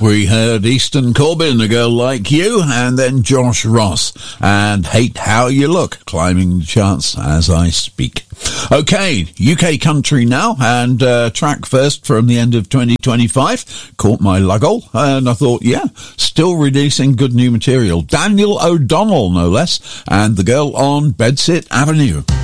We heard Easton Corbin, A Girl Like You, and then Josh Ross and Hate How You Look, climbing the charts as I speak. Okay, UK country now, and track first from the end of 2025, Caught My Luggle, and I thought, yeah, still releasing good new material. Daniel O'Donnell, no less, and The Girl on Bedsit Avenue.